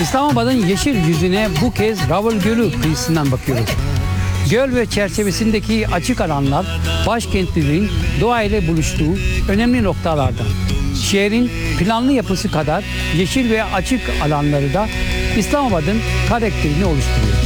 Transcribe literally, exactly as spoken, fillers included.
İslamabad'ın yeşil yüzüne bu kez Raval Gölü kıyısından bakıyoruz. Göl ve çerçevesindeki açık alanlar başkentlilerin doğayla buluştuğu önemli noktalardan. Şehrin planlı yapısı kadar yeşil ve açık alanları da İslamabad'ın karakterini oluşturuyor.